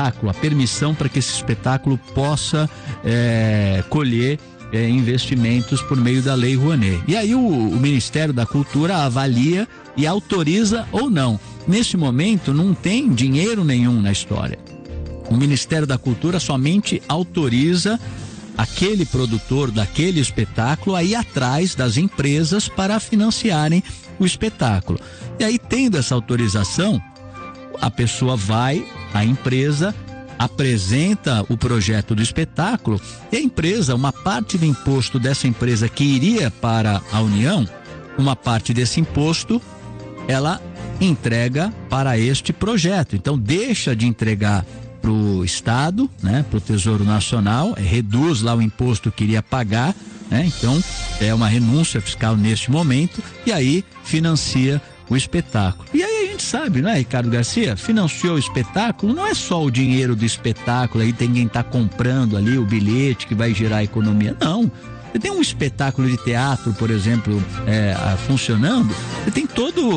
espetáculo, a permissão para que esse espetáculo possa colher investimentos por meio da Lei Rouanet. E aí o Ministério da Cultura avalia e autoriza ou não. Neste momento não tem dinheiro nenhum na história. O Ministério da Cultura somente autoriza aquele produtor daquele espetáculo a ir atrás das empresas para financiarem o espetáculo. E aí, tendo essa autorização, a pessoa vai, a empresa apresenta o projeto do espetáculo e a empresa, uma parte do imposto dessa empresa que iria para a União, uma parte desse imposto, ela entrega para este projeto. Então, deixa de entregar para o Estado, né, para o Tesouro Nacional, reduz lá o imposto que iria pagar, né? Então é uma renúncia fiscal neste momento e aí financia o espetáculo. E aí a gente sabe, né, Ricardo Garcia, financiou o espetáculo, não é só o dinheiro do espetáculo, aí tem quem tá comprando ali o bilhete que vai gerar economia, não. Você tem um espetáculo de teatro, por exemplo, funcionando, você tem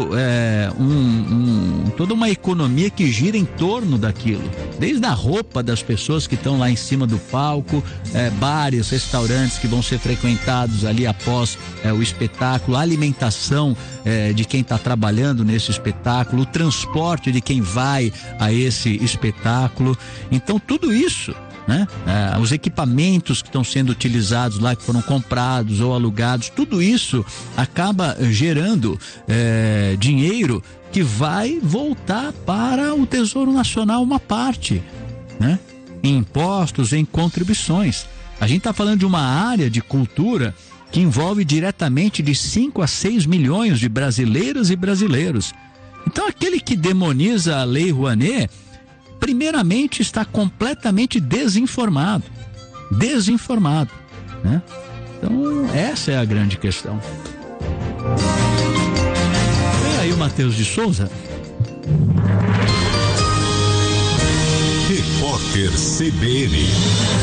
toda uma economia que gira em torno daquilo, desde a roupa das pessoas que estão lá em cima do palco, bares, restaurantes que vão ser frequentados ali após o espetáculo, a alimentação de quem está trabalhando nesse espetáculo, o transporte de quem vai a esse espetáculo. Então tudo isso, né? Os equipamentos que estão sendo utilizados lá, que foram comprados ou alugados, tudo isso acaba gerando dinheiro que vai voltar para o Tesouro Nacional, uma parte, né? Em impostos, em contribuições. A gente está falando de uma área de cultura que envolve diretamente de 5 a 6 milhões de brasileiras e brasileiros. Então aquele que demoniza a Lei Rouanet, primeiramente está completamente desinformado, né? Então essa é a grande questão. E aí o Matheus de Souza. Repórter CBN.